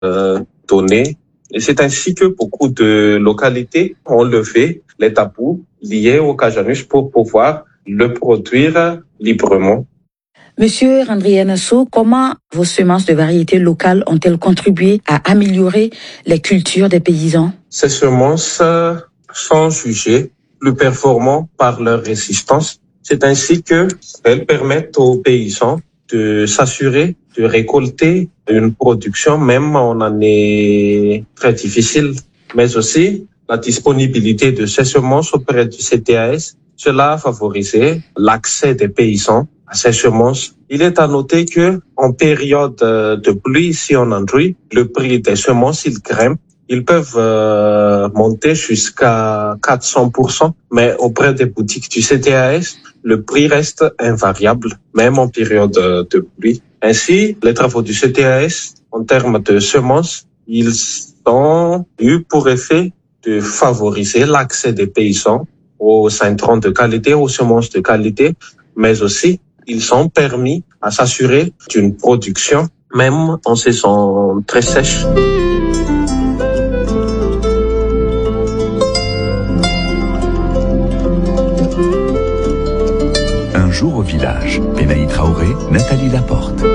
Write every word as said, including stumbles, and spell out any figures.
euh, données. Et c'est ainsi que beaucoup de localités ont levé les tabous liés au cajanus pour pouvoir le produire librement. Monsieur Randrianasso, comment vos semences de variétés locales ont-elles contribué à améliorer les cultures des paysans? Ces semences sont jugées plus performantes par leur résistance. C'est ainsi qu'elles permettent aux paysans de s'assurer de récolter une production même en année très difficile, mais aussi la disponibilité de ces semences auprès du C T A S. Cela a favorisé l'accès des paysans à ces semences. Il est à noter que en période de pluie ici en Andrie, le prix des semences il grimpe. Ils peuvent euh, monter jusqu'à quatre cents pour cent, mais auprès des boutiques du C T A S, le prix reste invariable, même en période de pluie. Ainsi, les travaux du C T A S, en termes de semences, ils ont eu pour effet de favoriser l'accès des paysans aux intrants de qualité, aux semences de qualité, mais aussi, ils ont permis à s'assurer d'une production, même en saison très sèche. Un jour au village, Benaï Traoré, Nathalie Laporte.